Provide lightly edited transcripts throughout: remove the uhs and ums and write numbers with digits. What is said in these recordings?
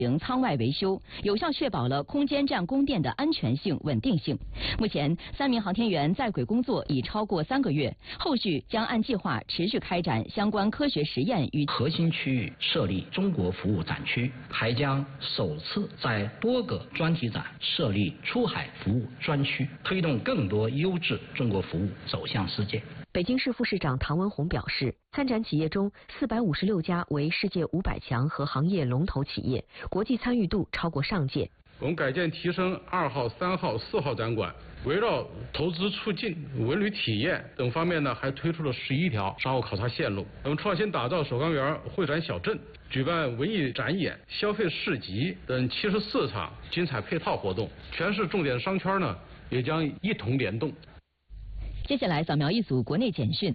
舱外维修，有效确保了空间站供电的安全性、稳定性。目前，3名航天员在轨工作已超过3个月，后续将按计划持续开展相关科学实验与核心区域设立中国服务展区，还将首次在多个专题展设立出海服务专区，推动更多优质中国服务走向世界。 北京市副市长唐文宏表示，参展企业中456家为世界500强和行业龙头企业，国际参与度超过上届。 我们改建提升2号、3号、4号展馆，围绕投资促进、文旅体验等方面呢，还推出了11条商务考察线路。我们创新打造首钢园会展小镇，举办文艺展演、消费市集等74场精彩配套活动，全市重点商圈呢也将一同联动。 接下来扫描一组国内简讯。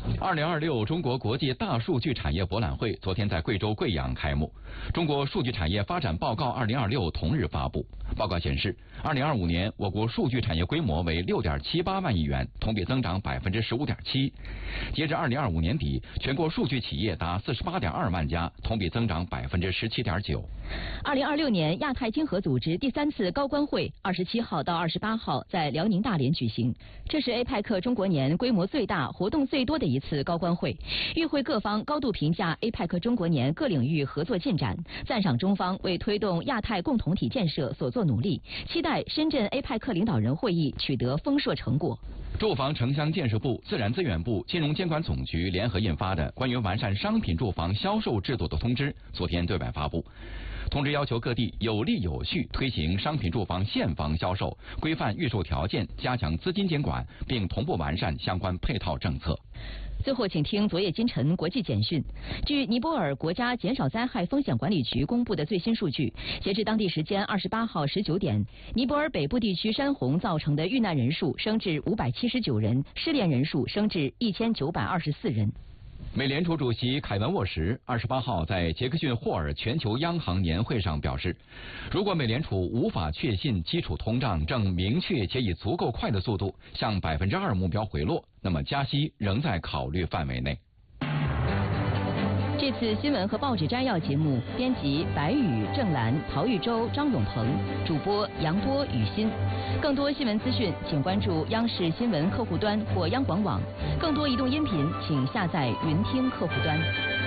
2026中国国际大数据产业博览会昨天在贵州贵阳开幕。中国数据产业发展报告2026同日发布。报告显示，2025年我国数据产业规模为6.78万亿元，同比增长15.7%。截至2025年底，全国数据企业达48.2万家，同比增长17.9%。 2026年亚太经合组织第3次高官会27号到28号在辽宁大连举行，这是 APEC 中国年规模最大、活动最多的一次高官会。与会各方高度评价 APEC 中国年各领域合作进展，赞赏中方为推动亚太共同体建设所作努力，期待深圳 APEC 领导人会议取得丰硕成果。 住房城乡建设部、自然资源部、金融监管总局联合印发的关于完善商品住房销售制度的通知昨天对外发布。通知要求各地有力有序推行商品住房现房销售，规范预售条件，加强资金监管，并同步完善相关配套政策。 最后，请听昨夜今晨国际简讯。据尼泊尔国家减少灾害风险管理局公布的最新数据，截至当地时间28号19点，尼泊尔北部地区山洪造成的遇难人数升至579人，失联人数升至1924人。 美联储主席凯文沃什28号在杰克逊霍尔全球央行年会上表示，如果美联储无法确信基础通胀正明确且以足够快的速度向2%目标回落，那么加息仍在考虑范围内。 这次新闻和报纸摘要节目，编辑白宇、郑兰、曹玉洲、张永鹏，主播杨波、雨欣。更多新闻资讯，请关注央视新闻客户端或央广网。更多移动音频，请下载云听客户端。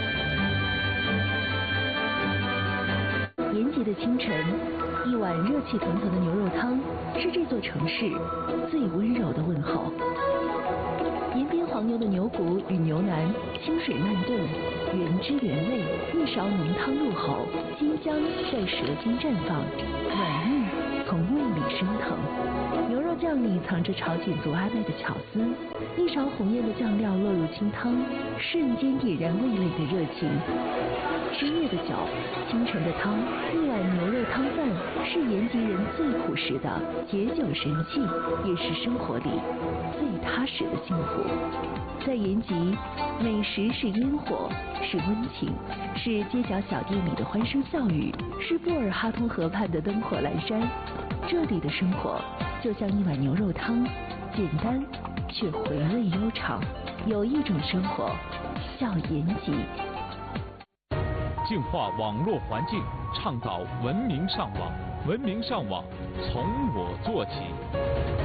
炎急的清晨，一碗热气腾腾的牛肉汤是这座城市最温柔的问候。延边黄牛的牛骨与牛腩，清水慢炖，原汁原味，一勺浓汤入口，鲜香在舌尖绽放，暖意从胃里升腾。牛肉酱里藏着朝鲜族阿麦的巧思，一勺红艳的酱料落入清汤，瞬间引燃味蕾的热情。深夜的酒，清晨的汤，一碗牛肉汤饭是延吉人最朴实的解酒神器，也是生活里最踏实的幸福。在延吉，美食是烟火，是温情，是街角小店里的欢声笑语，是布尔哈通河畔的灯火阑珊。这里的生活就像一碗牛肉汤，简单却回味悠长。有一种生活叫延吉。 净化网络环境，倡导文明上网。文明上网，从我做起。